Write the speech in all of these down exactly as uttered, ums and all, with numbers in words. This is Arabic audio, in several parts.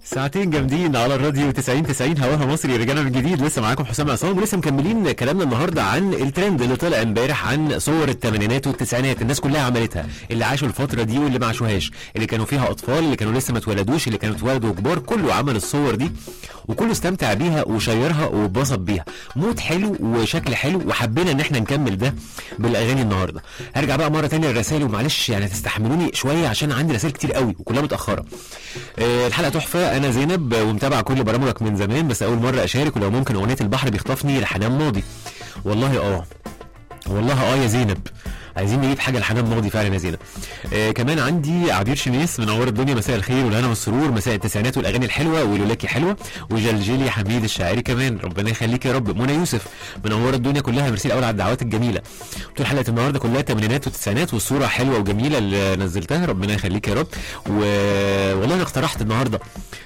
ساعتين جامدين على الراديو تسعين تسعين هواها مصري. رجعنا من جديد، لسه معاكم حسام عصام ولسه مكملين كلامنا النهارده عن الترند اللي طلع امبارح عن صور الثمانينات والتسعينات. الناس كلها عملتها، اللي عاشوا الفتره دي واللي ما عاشوهاش، اللي كانوا فيها اطفال، اللي كانوا لسه ما اتولدوش، اللي كانوا اتولدوا كبار، كله عمل الصور دي وكله استمتع بيها وشيرها واتبسط بيها. مود حلو وشكل حلو، وحبينا ان احنا نكمل ده بالاغاني النهارده. هرجع بقى مره ثانيه للرسائل، ومعلش يعني تستحملوني شويه عشان عندي رسائل كتير قوي وكلها متاخره. أه الحلقه تحفه، انا زينب ومتابعه كل برامجك من زمان، بس اول مره اشارك، ولو ممكن اغنيه البحر بيخطفني لحنان ماضي. والله اه والله اه يا زينب، عايزين نجيب حاجه لحنان ماضي فعلا يا زينب. آه كمان عندي عبير شميس منور الدنيا، مساء الخير والهنا والسرور، مساء التسعينات والاغاني الحلوه ولولاكي حلوه، وجلجلي حميد الشاعري كمان، ربنا يخليك يا رب. منى يوسف منور الدنيا كلها، ميرسي الاول على الدعوات الجميله. طول حلقه النهارده كلها تمانينات وتسعينات، والصوره حلوه وجميله اللي نزلتها، ربنا يخليك يا رب. والله انا اقترحت النهارده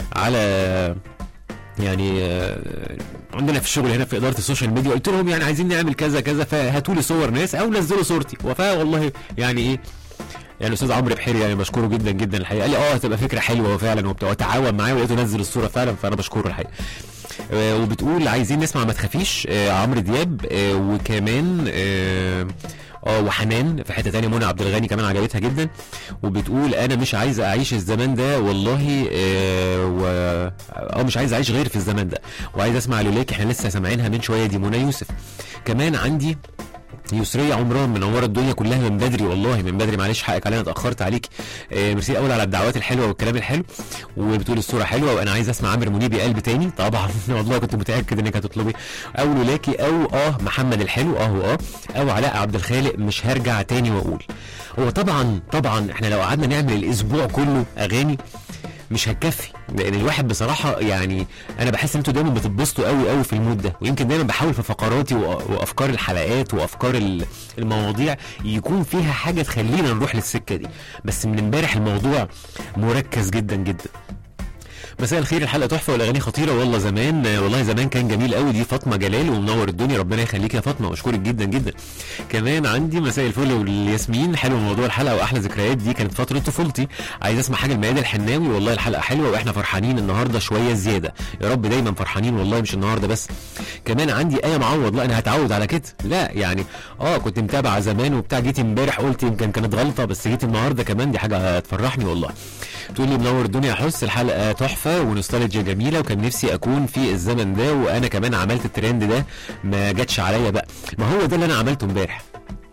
على يعني عندنا في الشغل هنا في اداره السوشيال ميديا، قلت لهم يعني عايزين نعمل كذا كذا، فهاتوا لي صور ناس او نزلوا صورتي. وفاء والله يعني ايه يعني الاستاذ عمرو بحيري يعني بشكره جدا جدا الحقيقه، قال لي اه هتبقى فكره حلوه وفعلا وبتاع، وتعاون معايا ولقيته نزل الصوره فعلا، فانا بشكره الحقيقه. آه وبتقول عايزين نسمع ما تخافيش آه عمرو دياب، آه وكمان اه اه وحنان في حته ثانيه. منى عبد الغني كمان عجبتها جدا، وبتقول انا مش عايزه اعيش الزمان ده والله، اه و اه مش عايزه اعيش غير في الزمان ده، وعايزه اسمع لولاكي، احنا لسه سامعينها من شويه دي. منى يوسف كمان عندي يسرية عمران منوره الدنيا كلها من بدري، والله من بدري، معلش حقك علينا اتاخرت عليك. آه ميرسي الاول على الدعوات الحلوه والكلام الحلو، وبتقول الصوره حلوه، وانا عايز اسمع عامر منيب قلب تاني طبعا والله كنت متاكد انك هتطلبي، او لولاكي، او اه محمد الحلو اه واه او علاء عبد الخالق مش هرجع تاني واقول. هو طبعا طبعا احنا لو قعدنا نعمل الاسبوع كله اغاني مش هتكفي، لان الواحد بصراحه يعني انا بحس ان انتوا دايما بتتبسطوا قوي قوي في المود ده، ويمكن دايما بحاول في فقراتي وافكار الحلقات وافكار المواضيع يكون فيها حاجه تخلينا نروح للسكه دي، بس من امبارح الموضوع مركز جدا جدا. مساء الخير، الحلقه تحفه والاغاني خطيره، والله زمان والله زمان كان جميل قوي. دي فاطمه جلال ومنور الدنيا، ربنا يخليك يا فاطمه واشكرك جدا جدا. كمان عندي مساء الفل والياسمين، حلو موضوع الحلقه واحلى ذكريات، دي كانت فتره طفولتي. عايز اسمع حاجه لميادة الحناوي، والله الحلقه حلوه واحنا فرحانين النهارده شويه زياده، يا رب دايما فرحانين والله مش النهارده بس. كمان عندي ايه معوض، لا انا هتعود على كده، لا يعني اه كنت متابعه زمان وبتاع، جيت امبارح قلت يمكن كانت غلطه، بس جيت النهارده كمان دي حاجه هتفرحني والله. تقول لي منور الدنيا يا حس، الحلقه تحفه ونوستالجيا جميله، وكان نفسي اكون في الزمن ده، وانا كمان عملت الترند ده ما جاتش عليا بقى، ما هو ده اللي انا عملته امبارح.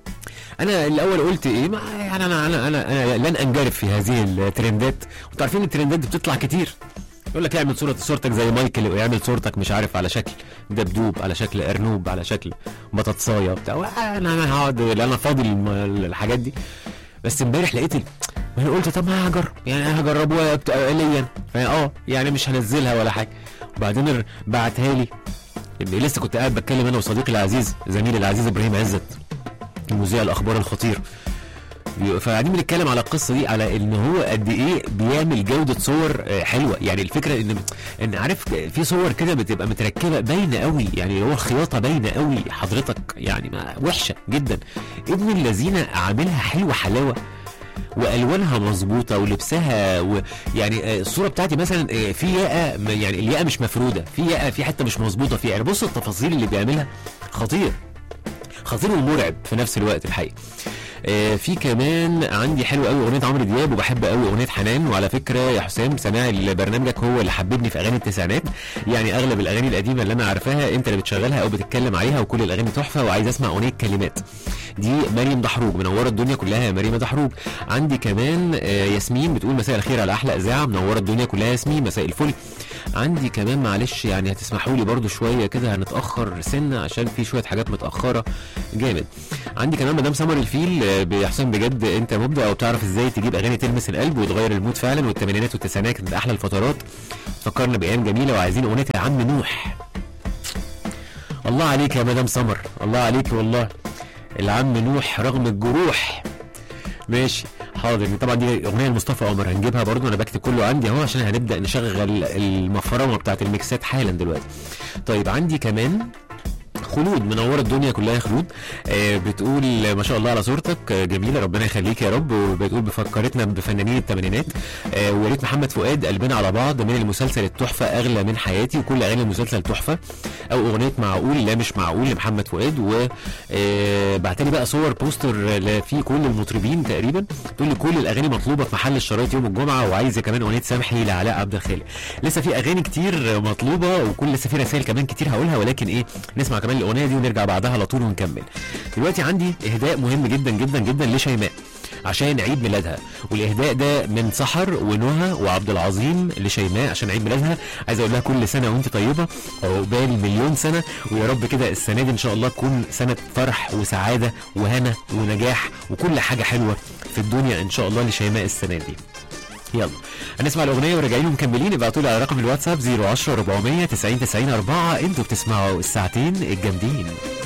انا الاول قلت ايه، ما يعني انا انا انا, أنا لن انجرف في هذه الترندات، وانتوا عارفين الترندات دي بتطلع كتير، يقول لك اعمل صوره صورتك زي مايكل، ويعمل صورتك مش عارف على شكل دبدوب، على شكل ارنوب، على شكل بطاطسايه بتاع، انا انا هقعد انا فاضي الحاجات دي. بس امبارح لقيت انا قلت طب ما هجرب، يعني هجربوها آليا، اه يعني مش هنزلها ولا حاجه. وبعدين بعتها لي، لسه كنت قاعد بتكلم انا وصديقي العزيز زميلي العزيز ابراهيم عزت المذيع الاخبار الخطير، فقاعدين بنتكلم على القصه دي، على ان هو قد ايه بيعمل جوده صور حلوه. يعني الفكره ان ان عارف في صور كده بتبقى متركبه باينه قوي، يعني هو الخياطه باينه قوي حضرتك، يعني ما وحشه جدا. ابن الذين عاملها حلوه حلاوه، والوانها مظبوطه ولبسها، ويعني الصوره بتاعتي مثلا في ياقه، يعني الياقه مش مفروده، في ياقه في حته مش مظبوطه فيها، يعني بص التفاصيل اللي بيعملها خطير خطير ومرعب في نفس الوقت الحقيقه. آه في كمان عندي حلو قوي اغنيه عمرو دياب، وبحب قوي اغنيه حنان. وعلى فكره يا حسام سماع برنامجك هو اللي حببني في اغاني التسعينات، يعني اغلب الاغاني القديمه اللي انا عارفاها انت اللي بتشغلها او بتتكلم عليها، وكل الاغاني تحفه، وعايز اسمع اغنيه كلمات. دي مريم دحروج منوره الدنيا كلها يا مريم دحروج. عندي كمان آه ياسمين بتقول مساء الخير على احلى اذاعه، منوره الدنيا كلها ياسمين، مساء الفل. عندي كمان معلش يعني هتسمحوا لي برضو شويه كده هنتاخر سنه عشان في شويه حاجات متاخره جامد. عندي كمان مدام سمر الفيل، بيحسن بجد انت مبدع وبتعرف ازاي تجيب اغاني تلمس القلب وتغير المود فعلا، والثمانينات والتسعينات كانت احلى الفترات، فكرنا بايام جميله، وعايزين اغنيه يا عم نوح. الله عليك يا مدام سمر، الله عليك والله، العم نوح رغم الجروح. ماشي حاضر، طبعا دي اغنيه لمصطفى قمر هنجيبها برضو، انا بكتب كله عندي اهو عشان هنبدا نشغل المفرمه بتاعت الميكسات حالا دلوقتي. طيب عندي كمان خلود منوره الدنيا كلها يا خلود. آه بتقول ما شاء الله على صورتك آه جميله، ربنا يخليك يا رب. وبتقول بفكرتنا بفنانين الثمانينات. آه وريت محمد فؤاد قلبنا على بعض من المسلسل التحفه اغلى من حياتي، وكل اغاني المسلسل تحفه. او اغنيه معقول لا مش معقول لمحمد فؤاد. و آه بعتلي بقى صور بوستر في كل المطربين تقريبا، تقول لي كل الاغاني مطلوبه في محل الشرايط يوم الجمعه، وعايزه كمان اغنيه سامحي لعلاء عبد الخالق. لسه في اغاني كتير مطلوبه، وكل لسه في رسائل كمان كتير هقولها، ولكن ايه نسمع كمان الاغنيه دي ونرجع بعدها على طول ونكمل. دلوقتي عندي اهداء مهم جدا جدا جدا لشيماء عشان عيد ميلادها، والاهداء ده من سحر ونهى وعبد العظيم لشيماء عشان عيد ميلادها. عايز اقول لها كل سنه وانت طيبه، عقبال مليون سنه، ويا رب كده السنه دي ان شاء الله تكون سنه فرح وسعاده وهنا ونجاح وكل حاجه حلوه في الدنيا ان شاء الله لشيماء السنه دي. يلا هنسمع الاغنيه وراجعين ومكملين. ابعتوا لي على رقم الواتساب صفر عشرة أربعمية تسعين تسعين أربعة. انتوا بتسمعوا الساعتين الجامدين.